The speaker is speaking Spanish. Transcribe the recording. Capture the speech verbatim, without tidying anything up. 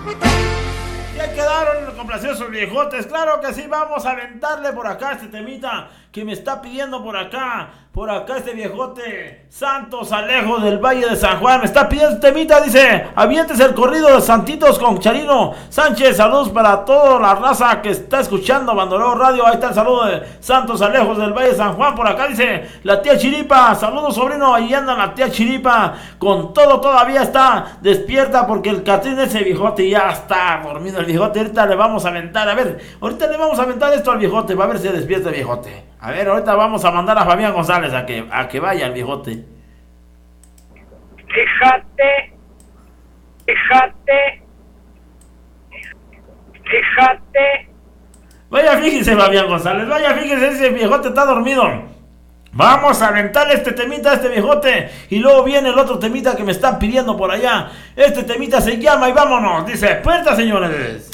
Ya quedaron complacidos sus viejotes. Claro que sí, vamos a aventarle por acá este temita que me está pidiendo por acá. Por acá este viejote Santos Alejo del Valle de San Juan me está pidiendo este temita, dice: avientes el corrido de Santitos con Charino Sánchez. Saludos para toda la raza que está escuchando Bandolero Radio. Ahí está el saludo de Santos Alejos del Valle de San Juan. Por acá dice la tía Chiripa: saludos, sobrino. Ahí anda la tía Chiripa con todo, todavía está despierta porque el Catrín de ese viejote ya está dormido el viejote. Ahorita le vamos a aventar, a ver, ahorita le vamos a aventar esto al viejote, va a ver si despierta el viejote. A ver, ahorita vamos a mandar a Fabián González a que, a que vaya el viejote. Fíjate, fíjate, fíjate. Vaya, fíjese, Fabián González, vaya, fíjese, ese viejote está dormido. Vamos a aventarle este temita a este viejote. Y luego viene el otro temita que me están pidiendo por allá. Este temita se llama Y Vámonos. Dice: puerta, señores.